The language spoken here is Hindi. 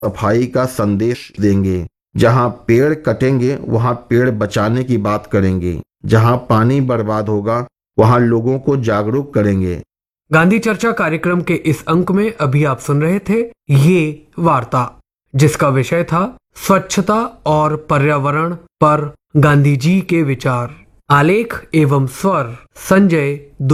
सफाई का संदेश देंगे। जहां पेड़ कटेंगे वहां पेड़ बचाने की बात करेंगे। जहां पानी बर्बाद होगा वहां लोगों को जागरूक करेंगे। गांधी चर्चा कार्यक्रम के इस अंक में अभी आप सुन रहे थे ये वार्ता, जिसका विषय था स्वच्छता और पर्यावरण पर गांधी जी के विचार। आलेख एवं स्वर संजय